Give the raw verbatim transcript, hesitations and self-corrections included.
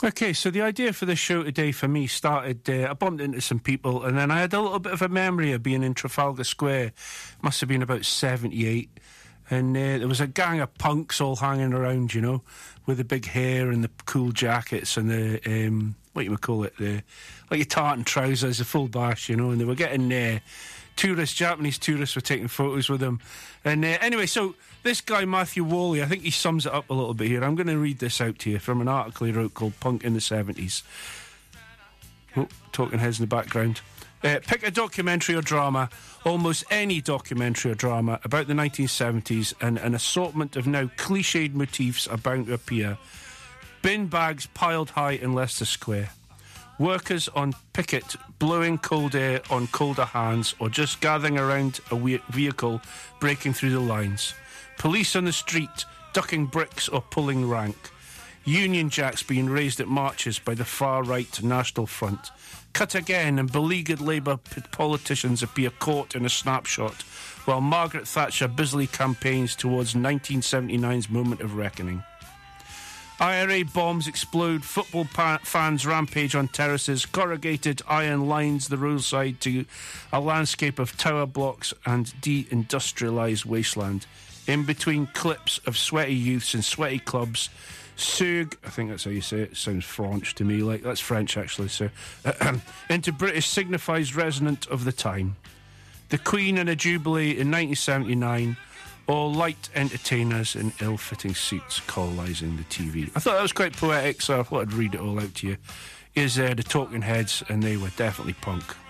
Okay, so the idea for this show today for me started, uh, I bumped into some people and then I had a little bit of a memory of being in Trafalgar Square. Must have been about seventy-eight. And uh, there was a gang of punks all hanging around, you know, with the big hair and the cool jackets and the, um, what you would call it, the, like your tartan trousers, the full bash, you know, and they were getting... Uh, Tourists, Japanese tourists were taking photos with him. And uh, anyway, so this guy, Matthew Woolley, I think he sums it up a little bit here. I'm going to read this out to you from an article he wrote called Punk in the seventies. Oh, talking heads in the background. Uh, pick a documentary or drama, almost any documentary or drama about the nineteen seventies, and an assortment of now cliched motifs are bound to appear. Bin bags piled high in Leicester Square. Workers on picket blowing cold air on colder hands or just gathering around a we- vehicle breaking through the lines. Police on the street ducking bricks or pulling rank. Union Jacks being raised at marches by the far-right National Front. Cut again and beleaguered Labour p- politicians appear caught in a snapshot while Margaret Thatcher busily campaigns towards nineteen seventy-nine's moment of reckoning. I R A bombs explode, football pa- fans rampage on terraces, corrugated iron lines the roadside to a landscape of tower blocks and de-industrialised wasteland. In between clips of sweaty youths in sweaty clubs, Sug, I think that's how you say it, sounds French to me, like that's French actually, so into British signifies resonant of the time. The Queen and a Jubilee in nineteen seventy-nine, all light entertainers in ill-fitting suits colonising the T V. I thought that was quite poetic, so I thought I'd read it all out to you. Here's uh, the Talking Heads, and they were definitely punk.